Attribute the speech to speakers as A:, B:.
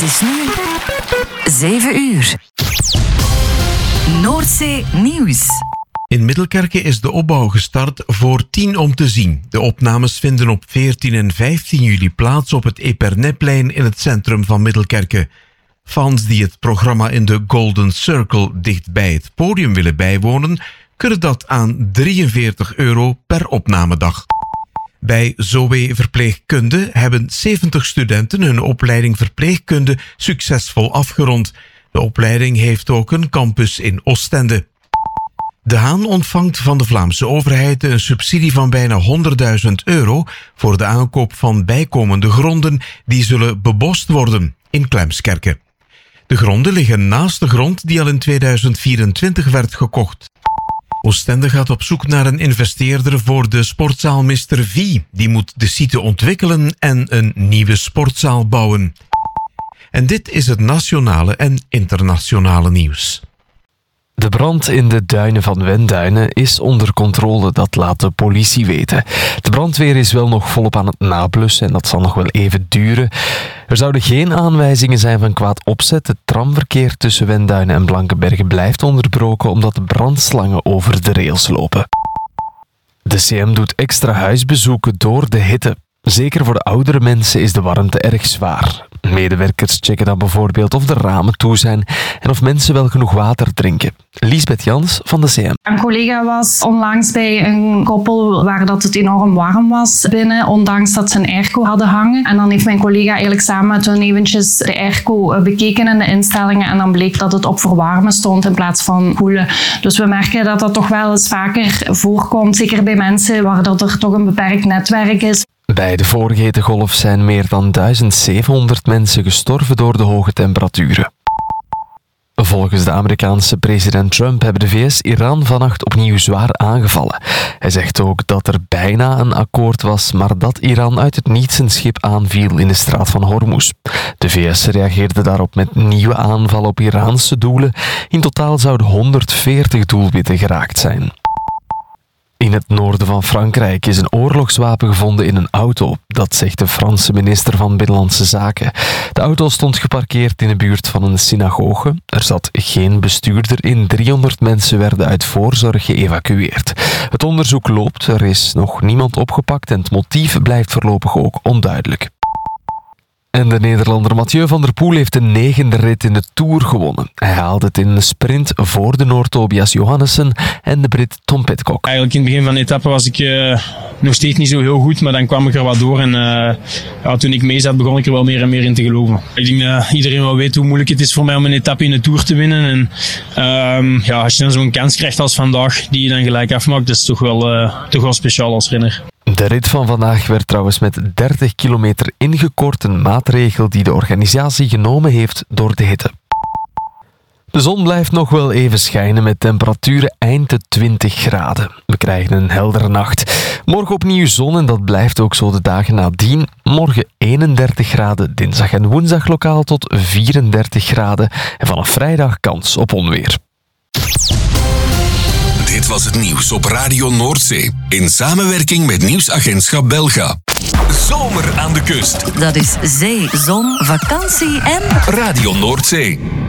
A: is nu 7 uur. Noordzee Nieuws.
B: In Middelkerke is de opbouw gestart voor 10 om te zien. De opnames vinden op 14 en 15 juli plaats op het Epernetplein in het centrum van Middelkerke. Fans die het programma in de Golden Circle dicht bij het podium willen bijwonen, kunnen dat aan €43 per opnamedag. Bij ZOE Verpleegkunde hebben 70 studenten hun opleiding verpleegkunde succesvol afgerond. De opleiding heeft ook een campus in Oostende. De Haan ontvangt van de Vlaamse overheid een subsidie van bijna €100.000 voor de aankoop van bijkomende gronden die zullen bebost worden in Klemskerke. De gronden liggen naast de grond die al in 2024 werd gekocht. Oostende gaat op zoek naar een investeerder voor de sportzaal Mr. V. Die moet de site ontwikkelen en een nieuwe sportzaal bouwen. En dit is het nationale en internationale nieuws.
C: De brand in de duinen van Wenduinen is onder controle, dat laat de politie weten. De brandweer is wel nog volop aan het nablussen en dat zal nog wel even duren. Er zouden geen aanwijzingen zijn van kwaad opzet. Het tramverkeer tussen Wenduinen en Blankenberge blijft onderbroken omdat de brandslangen over de rails lopen. De CM doet extra huisbezoeken door de hitte. Zeker voor de oudere mensen is de warmte erg zwaar. Medewerkers checken dan bijvoorbeeld of de ramen toe zijn en of mensen wel genoeg water drinken. Liesbeth Jans van de CM.
D: Een collega was onlangs bij een koppel waar dat het enorm warm was binnen, ondanks dat ze een airco hadden hangen. En dan heeft mijn collega eigenlijk samen met hun eventjes de airco bekeken in de instellingen en dan bleek dat het op verwarmen stond in plaats van koelen. Dus we merken dat dat toch wel eens vaker voorkomt, zeker bij mensen waar dat er toch een beperkt netwerk is.
C: Bij de vorige hittegolf zijn meer dan 1700 mensen gestorven door de hoge temperaturen. Volgens de Amerikaanse president Trump hebben de VS Iran vannacht opnieuw zwaar aangevallen. Hij zegt ook dat er bijna een akkoord was, maar dat Iran uit het niets een schip aanviel in de straat van Hormuz. De VS reageerde daarop met nieuwe aanvallen op Iraanse doelen. In totaal zouden 140 doelwitten geraakt zijn. In het noorden van Frankrijk is een oorlogswapen gevonden in een auto. Dat zegt de Franse minister van Binnenlandse Zaken. De auto stond geparkeerd in de buurt van een synagoge. Er zat geen bestuurder in. 300 mensen werden uit voorzorg geëvacueerd. Het onderzoek loopt. Er is nog niemand opgepakt en het motief blijft voorlopig ook onduidelijk. En de Nederlander Mathieu van der Poel heeft de 9e rit in de Tour gewonnen. Hij haalde het in een sprint voor de Noor Tobias Johannessen en de Brit Tom Pidcock.
E: Eigenlijk in het begin van de etappe was ik nog steeds niet zo heel goed, maar dan kwam ik er wat door. En toen ik mee zat, begon ik er wel meer en meer in te geloven. Ik denk dat iedereen wel weet hoe moeilijk het is voor mij om een etappe in de Tour te winnen. En als je dan zo'n kans krijgt als vandaag, die je dan gelijk afmaakt, dat is toch wel speciaal als renner.
C: De rit van vandaag werd trouwens met 30 kilometer ingekort, een maatregel die de organisatie genomen heeft door de hitte. De zon blijft nog wel even schijnen met temperaturen eind de 20 graden. We krijgen een heldere nacht. Morgen opnieuw zon en dat blijft ook zo de dagen nadien. Morgen 31 graden, dinsdag en woensdag lokaal tot 34 graden. En vanaf vrijdag kans op onweer.
F: Dit was het nieuws op Radio Noordzee. In samenwerking met Nieuwsagentschap Belga. Zomer aan de kust.
A: Dat is zee, zon, vakantie en...
F: Radio Noordzee.